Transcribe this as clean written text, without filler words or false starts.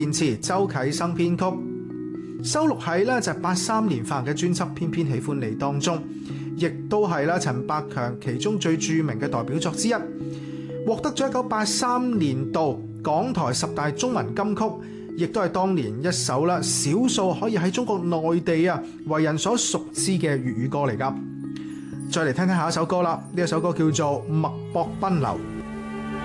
填詞周啟生編曲，收錄喺咧就83年發行嘅專輯《偏偏喜歡你》當中，亦都係啦陳百強其中最著名嘅代表作之一，獲得咗1983年度港台10大中文金曲，亦都係當年一首啦少數可以喺中國內地為人所熟知嘅粵語歌嚟㗎。再嚟聽聽下一首歌啦，呢一首歌叫做《脈搏奔流》。